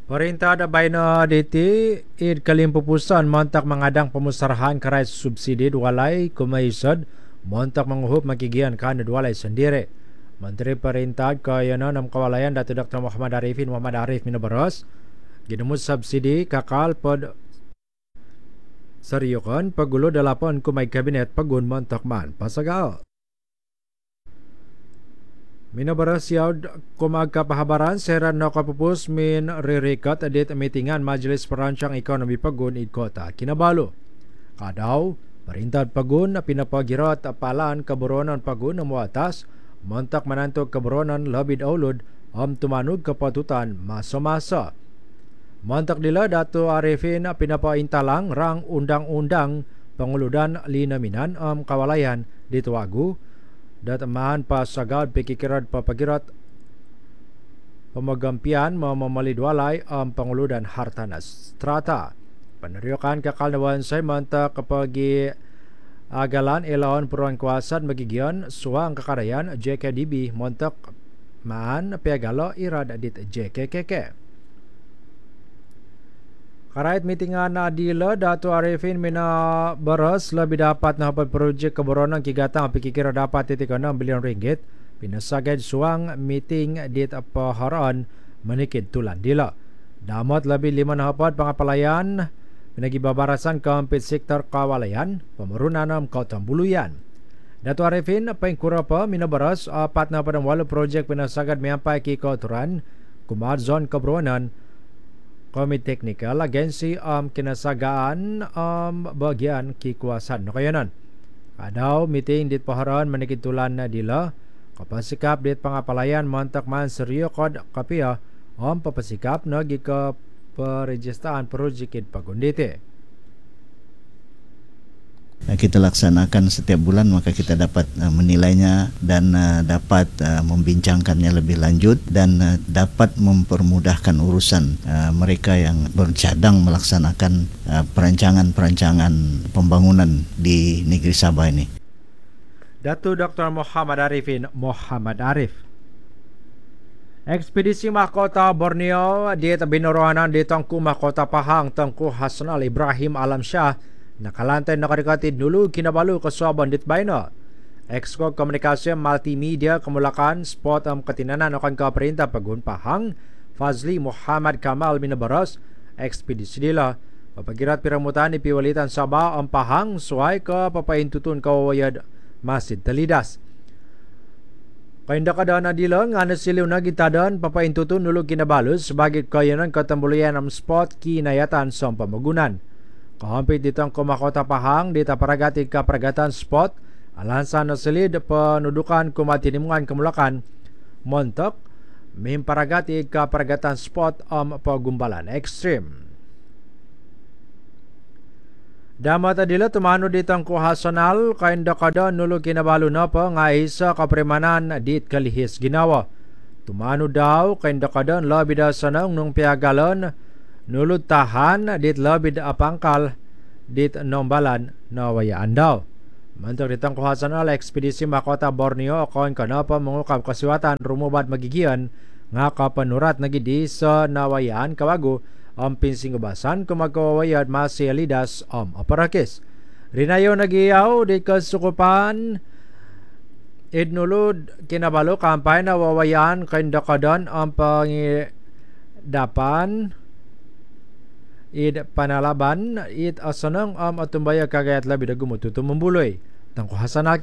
Perintah da baina diti id kalimpupusan montak mengadang pemusarahan kerai subsidi walai kumaisad montak menguhup magigian kan walai sendiri. Menteri Perintah Kayana nam Kawalayan Datuk Dr. Muhammad Arif Minabaras ginemu subsidi kakal pod seriukan pagulo dalapan kumai kabinet pagun montak man pasagal. Minabaras yaud kumagka pahabaran seran no kapupus min ririkat edit mitingan Majelis Perancang Ekonomi Pagun id Kota Kinabalu. Kadaw, perintah Pagun pinapagirat apalan keburonan Pagun na muatas montak menantuk keburonan lebih daulud tumanud kepatutan masa-masa. Montak dila Dato' Arifin pinapaintalang rang undang-undang penguludan linaminan kawalayan di Tuagu datamaan pasagad pikikirat papagirat pemagampian mamamalidwalay ang panguludan hartanas strata. Panaryokan kakalnawan say manta kapag agalan ilawan puruan kuwasan magigyan suwang kakarayan JKDB montak maan piagalo irad dit JKKK. Karait mitingan na adila Dato' Arifin Minabaras lebih dapat na hapad projek keburonan kigatang pikikira dapat 6 bilyon ringgit pinasagad suang meeting dit paharaan manikid tulan dila. Damot lebih 5 na hapad pangapalayan pinagibabarasan kampit sektor kawalayan pamarunan ng Kautambuluyan. Dato' Arifin paingkura pa Minabaras 4 na hapad ang 8 projek pinasagad miyampay kikauturan kumad zon keburonan Komite Teknikal Agensi kinasagaan bagian kikuasaan. No kayanan. Kadaw meeting dit paharan manikitulan na dila kapasikap dit pangapalayan montak man seryo kod kapia papasikap na gika perejistaan projekit pagundite. Kita laksanakan setiap bulan maka kita dapat menilainya dan dapat membincangkannya lebih lanjut dan dapat mempermudahkan urusan mereka yang bercadang melaksanakan perancangan-perancangan pembangunan di negeri Sabah ini. Datuk Dr. Muhammad Arif. Ekspedisi Mahkota Borneo di binorohanan di Tengku Mahkota Pahang Tengku Hasnal Ibrahim Alamsyah nakalantay nakadikatid dulu Kinabalu kasuaban dit baina. Exco Komunikasi Multimedia Kemulakan Spot katinanan akan kaperintah Pagun Pahang Fazli Muhammad Kamal Minabaras ekspedisi dila papagirat piramutan ipiwalitan Sabah ang Pahang suai ke papaintutun kawayad Masjid Talidas. Kainda kada na dila nga nasiliw na gitadan papaintutun dulu Kinabalu sebagai kayanan katambuluyan ang spot kinayatan sa pamagunan. Kahampit ditang kumakota Pahang dita paragati ka paragatan spot alansan na silid penudukan kumatinimungan kemulakan montok mimparagati ka paragatan spot pagumbalan ekstrem. Damat adila tumano ditang kuhasonal kainda kada nulo Kinabalu na pa nga isa kaprimanan dit kalihis ginawa. Tumano daw kainda kada labi da sanang nung piagalan nulud tahan dit labid apangkal dit nombalan na wayaan daw. Mantok ditang kuhasan ala ekspedisi Mahkota Borneo akon kanapa mengukam kasiwatan rumubad magigian nga kapanurat nagidi sa nawayaan kawago ang pinsing ubasan kumagkawayad masilidas aparakis. Rinayo nagiyaw di kasukupan idnulud Kinabalu kampay na wawayaan kaindakadan ang pangidapan id panalaban id asanang atumbaya kagayat labi da gumututo membuloy tangko hasanaki